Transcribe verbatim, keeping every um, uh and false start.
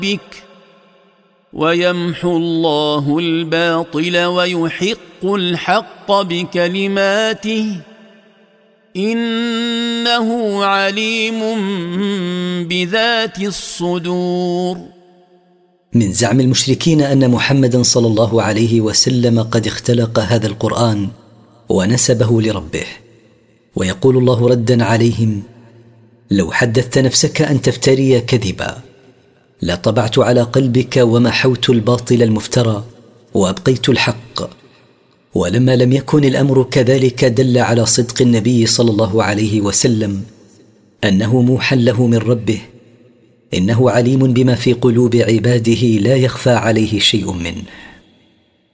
ربك ويمحو الله الباطل ويحق الحق بكلماته إنه عليم بذات الصدور. من زعم المشركين أن محمدا صلى الله عليه وسلم قد اختلق هذا القرآن ونسبه لربه، ويقول الله ردا عليهم: لو حدثت نفسك أن تفتري كذبا لطبعت على قلبك ومحوت الباطل المفترى وأبقيت الحق. ولما لم يكن الأمر كذلك دل على صدق النبي صلى الله عليه وسلم أنه موحى له من ربه، إنه عليم بما في قلوب عباده لا يخفى عليه شيء منه.